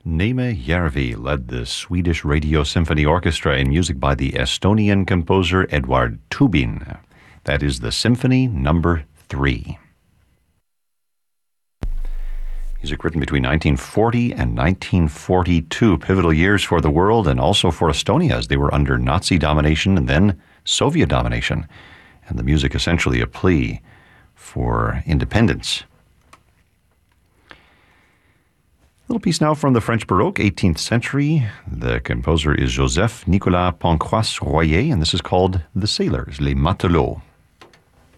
Neeme Järvi led the Swedish Radio Symphony Orchestra in music by the Estonian composer Eduard Tubin. That is the Symphony Number 3. Music written between 1940 and 1942, pivotal years for the world and also for Estonia as they were under Nazi domination and then Soviet domination. And the music essentially a plea for independence. A little piece now from the French Baroque, 18th century. The composer is Joseph Nicolas Pancras Royer, and this is called The Sailors, Les Matelots.